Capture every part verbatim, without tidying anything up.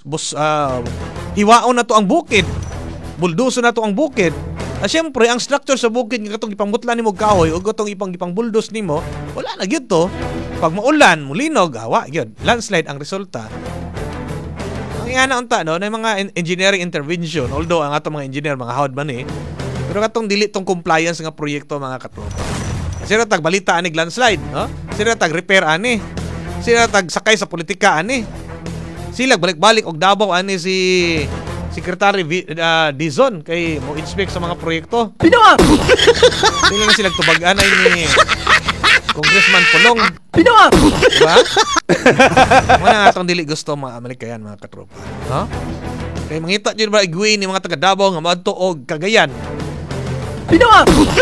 bus uh, hiwaon na to ang bukid. Bulduso na to ang bukid. Ah, siyempre, ang structure sa bukid nga katong ipangmutla nimo kahoy o katong ipang ipang bulldoze nimo, wala na gyud to. Pag maulan, mulinog, awa gyud. Landslide ang resulta. Ang iana unta no, na mga engineering intervention, although ang ato mga engineer mga hawd man eh. Pero katong dili tong compliance nga proyekto mga katropa. Sira tag balita ani landslide, no? Sira tag repair ani. Sira tag sakay sa politika ani. Sila balik-balik og Davao ani si Secretary uh, Dizon kay mo inspect sa mga proyekto. Pinoa. Sila na sila tubagan ay ni Congressman Pulong. Pinoa. Diba? Wala nga itong dili gusto mga Amerikayan mga katropa. No? Kaya mangita dyan ba igwi ni mga taga Davao nga maadto og Cagayan. Pinoa.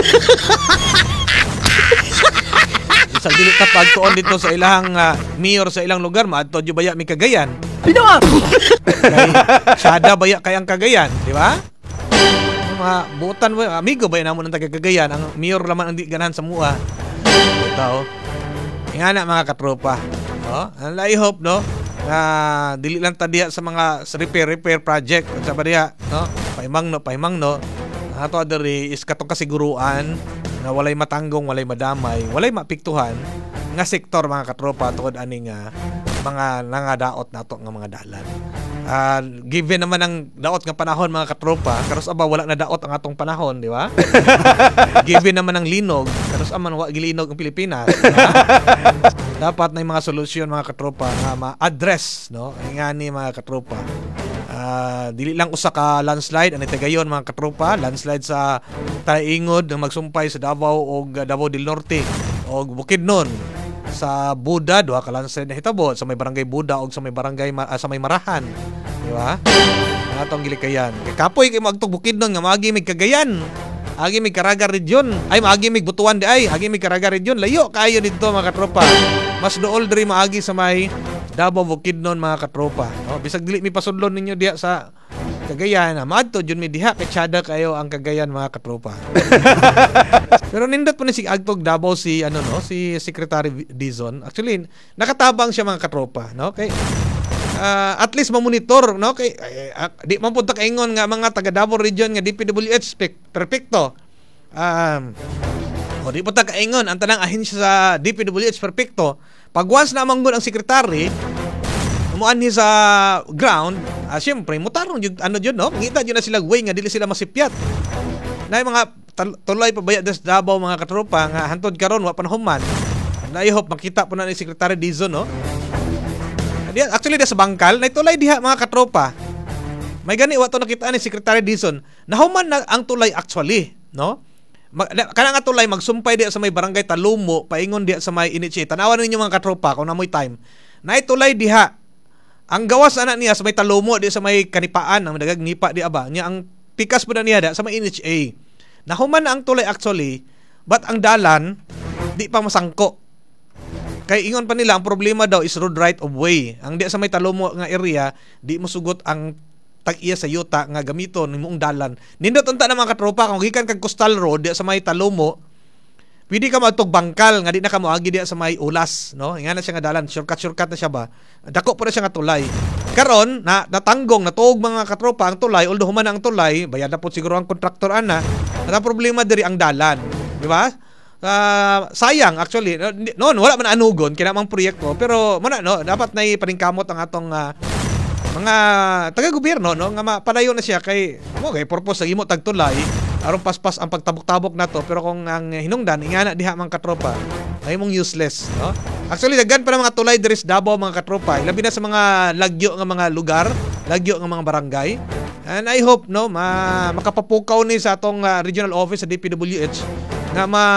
Isang dili ka pagtuon dito sa ilang uh, mayor sa ilang lugar, maadto dyan baya mi Cagayan. Pinoa. Kay Sada baya kay ang Cagayan, di ba? Mga butan ba, amigo ba namo ng taga Cagayan, ang mayor laman ang di ganahan sa mua. Ito. Nga na mga katropa. No? And I hope no na dili lang ta diha sa mga sa repair repair project sa diha, no? Paimang no, paimang no. Ato diri is katong kasiguruan na walay matanggong, walay madamay, walay mapiktuhan nga sektor mga katropa tungod aning uh, mga nangadaot nato nga mga dalan. Uh, given naman ang daot nga panahon mga katropa, karos aba wala na daot ang atong panahon, di ba? Given naman ang linog, karos aman wa gilinog ang Pilipinas. Diba? Dapat na yung mga solusyon mga katropa nga ma-address, no? Nga ni mga katropa. Uh, dili lang usa ka landslide ani tagayon mga katropa, landslide sa Taingod nga magsumpay sa Davao o Davao del Norte o Bukidnon. Sa Buda, duha ka landslide na hitabo sa may barangay Buda o sa may barangay uh, sa may Marahan, di ba? Ang atong gilikayan. Kay kapoy kay magtog Bukidnon nga maagi mig Cagayan. Agi mig Caraga region. Ay maagi mig Butuan di ay, agi mig Caraga region. Layo kaayo didto mga katropa. Mas dool diri maagi sa may Davao Bukidnon mga katropa. No, bisag dili mi pasudlon ninyo diha sa Cagayan, maadto jud mi diha kay tsada kayo ang Cagayan mga katropa. Pero nindot po ni si Agtog Davao si ano no, si Secretary Dizon. Actually, nakatabang siya mga katropa, no? Kay uh, at least mamonitor, no? Kay uh, di man punta kaingon nga mga taga Davao region nga D P W H perfecto. Um o di punta kaingon ang tanang ahensya sa D P W H perfecto. Pag once na manggod ang secretary, umuan ni sa ground, ah, siyempre, mutarong yun, ano yun, no? Ngita yun na sila way nga, dili sila masipyat. Na yung mga tuloy pabaya des Davao mga katropa, nga hantod karon wa panahuman. Na I hope makita po na ni Secretary Dizon, no? Actually, da sa bangkal, na tulay diha mga katropa. May gani, wato nakita ni Secretary Dizon. Nahuman na ang tulay actually, no? Kana nga tulay, magsumpay diha sa may barangay Talumo, paingon diha sa may Inichi. Tanawan ninyo mga katropa, kung namoy time. Na itulay diha, ang gawas anak niya sa may Talumo di sa may Kanipaan ang dagag nipa di aba niya ang pikas po na niya da sa may N H A. Nahuman na ang tulay actually, but ang dalan di pa masangko. Kay ingon pa nila ang problema daw is road right of way. Ang di sa may Talumo nga area di mo sugot ang tag-iya sa yuta nga gamiton nimong dalan. Nindot unta na mga katropa kung gikan kag Coastal Road di sa may Talumo, pwede ka magtog bangkal nga di na ka moagi diya sa may Ulas, no? Nga na siya nga dalan, shortcut shortcut na siya ba. Dako pa na siya nga tulay. Karon na natanggong natuog mga katropa ang tulay, although human ang tulay, bayad na po siguro ang kontraktor ana. Ang problema diri ang dalan, di ba? Uh, sayang actually. Noon wala man anugon kinamang proyekto, pero muna no, dapat na ipaningkamot ang atong uh, mga taga-gobyerno no nga mapadayon na siya kay mo kay purpose sa imo tagtulay aron paspas ang pagtabok-tabok nato, pero kung ang hinungdan ingana diha man katropa ay mong useless, no? Actually daghan pa ng mga tulay diri sa Davao mga katropa, labi na sa mga lagyo nga mga lugar, lagyo nga mga barangay. And I hope no ma makapapukaw ni sa atong uh, regional office sa D P W H nga ma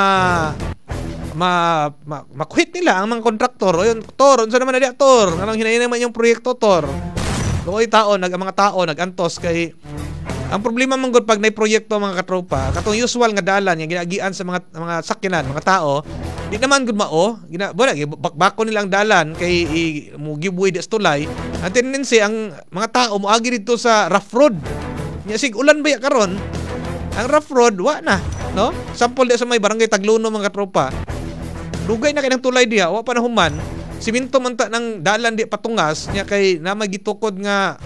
ma, ma makuhit nila ang mga kontraktor o yun, Tor, unsa naman na diha Tor, anong hinahinay man yung proyekto Tor. Doy tao nag ang mga tao nagantos kay ang problema man gud pag nay proyekto mga katropa, katong usual nga dalan nga ginagian sa mga mga sakyanan, mga tao, di naman gud mao, gina wala bakbako nilang dalan kay i, mo giveaway di tulay. Ang tendency ang mga tao moagi dito sa rough road. Nya sig ulan baya karon, ang rough road wa na, no? Sample di sa may barangay Tagluno mga katropa. Dugay na kay nang tulay diha, wa pa na human. Siminto man ta ng dalan di patungas nya kay na magitukod nga